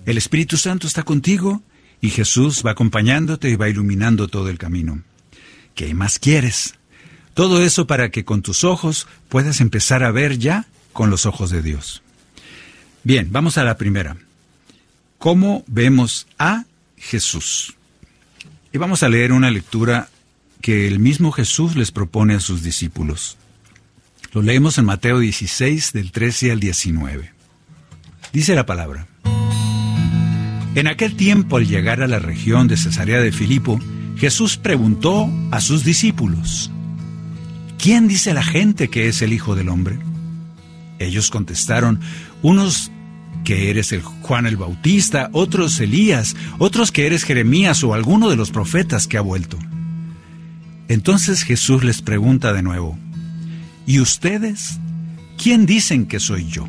El Espíritu Santo está contigo y Jesús va acompañándote y va iluminando todo el camino. ¿Qué más quieres? Todo eso para que con tus ojos puedas empezar a ver ya con los ojos de Dios. Bien, vamos a la primera. ¿Cómo vemos a Jesús? Y vamos a leer una lectura que el mismo Jesús les propone a sus discípulos. Lo leemos en Mateo 16, del 13 al 19. Dice la palabra: En aquel tiempo, al llegar a la región de Cesarea de Filipo, Jesús preguntó a sus discípulos: ¿Quién dice la gente que es el Hijo del Hombre? Ellos contestaron: unos que eres el Juan el Bautista, otros Elías, otros que eres Jeremías o alguno de los profetas que ha vuelto. Entonces Jesús les pregunta de nuevo: ¿y ustedes? ¿Quién dicen que soy yo?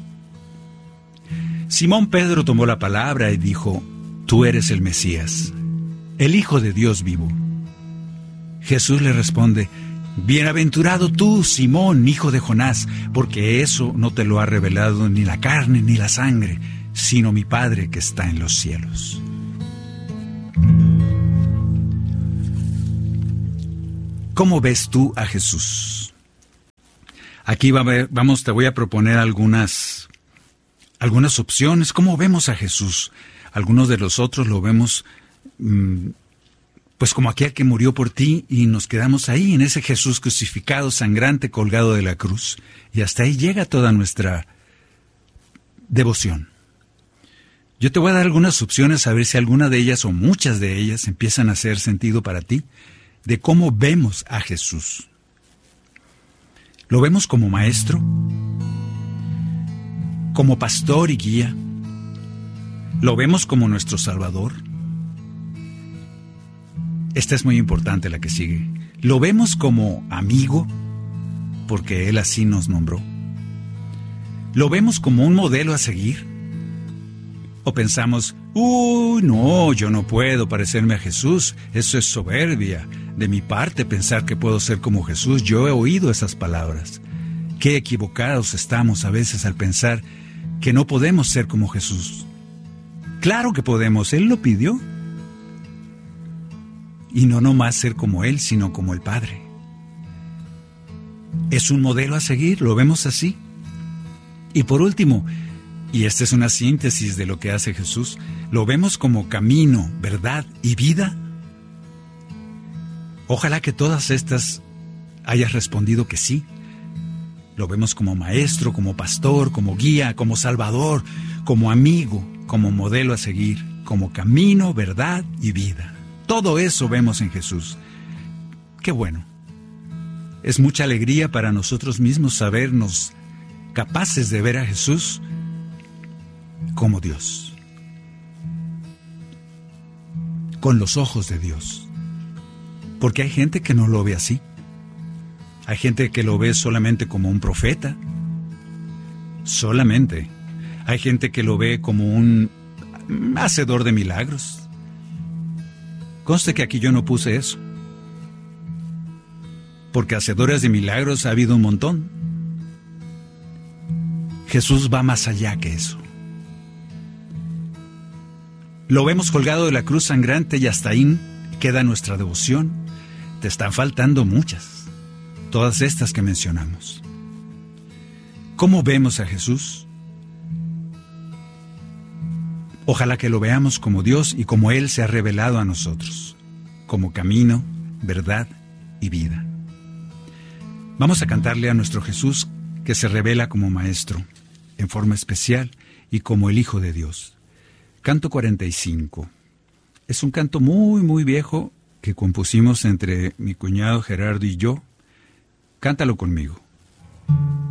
Simón Pedro tomó la palabra y dijo: Tú eres el Mesías, el Hijo de Dios vivo. Jesús le responde: Bienaventurado tú, Simón, hijo de Jonás, porque eso no te lo ha revelado ni la carne ni la sangre, sino mi Padre que está en los cielos. ¿Cómo ves tú a Jesús? Aquí te voy a proponer algunas opciones. ¿Cómo vemos a Jesús? Algunos de los otros lo vemos pues como aquel que murió por ti, y nos quedamos ahí en ese Jesús crucificado, sangrante, colgado de la cruz. Y hasta ahí llega toda nuestra devoción. Yo te voy a dar algunas opciones a ver si alguna de ellas o muchas de ellas empiezan a hacer sentido para ti, de cómo vemos a Jesús. ¿Lo vemos como maestro? ¿Como pastor y guía? ¿Lo vemos como nuestro Salvador? Esta es muy importante, la que sigue. ¿Lo vemos como amigo? Porque Él así nos nombró. ¿Lo vemos como un modelo a seguir? ¿O pensamos: no, yo no puedo parecerme a Jesús, eso es soberbia de mi parte pensar que puedo ser como Jesús? Yo he oído esas palabras. Qué equivocados estamos a veces al pensar que no podemos ser como Jesús. Claro que podemos, Él lo pidió. Y no nomás ser como Él, sino como el Padre. Es un modelo a seguir, lo vemos así. Y por último, y esta es una síntesis de lo que hace Jesús, ¿lo vemos como camino, verdad y vida? Ojalá que todas estas hayas respondido que sí. Lo vemos como maestro, como pastor, como guía, como salvador, como amigo, como modelo a seguir, como camino, verdad y vida. Todo eso vemos en Jesús. ¡Qué bueno! Es mucha alegría para nosotros mismos sabernos capaces de ver a Jesús como Dios, con los ojos de Dios. Porque hay gente que no lo ve así. Hay gente que lo ve solamente como un profeta. Solamente. Hay gente que lo ve como un hacedor de milagros. Conste que aquí yo no puse eso, porque hacedores de milagros ha habido un montón. Jesús va más allá que eso. Lo vemos colgado de la cruz sangrante y hasta ahí queda nuestra devoción. Te están faltando muchas, todas estas que mencionamos. ¿Cómo vemos a Jesús? Ojalá que lo veamos como Dios y como Él se ha revelado a nosotros, como camino, verdad y vida. Vamos a cantarle a nuestro Jesús que se revela como Maestro, en forma especial y como el Hijo de Dios. Canto 45. Es un canto muy, muy viejo que compusimos entre mi cuñado Gerardo y yo. Cántalo conmigo.